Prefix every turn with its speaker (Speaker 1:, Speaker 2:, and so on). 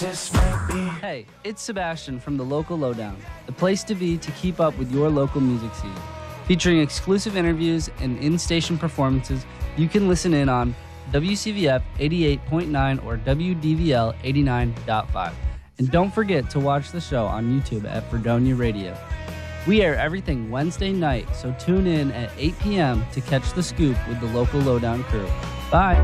Speaker 1: This might be.
Speaker 2: Hey, it's Sebastian from the Local Lowdown, the place to be to keep up with your local music scene. Featuring exclusive interviews and in-station performances, you can listen in on WCVF 88.9 or WDVL 89.5. And don't forget to watch the show on YouTube at Fredonia Radio. We air everything Wednesday night, so tune in at 8 p.m. to catch the scoop with the Local Lowdown crew. Bye.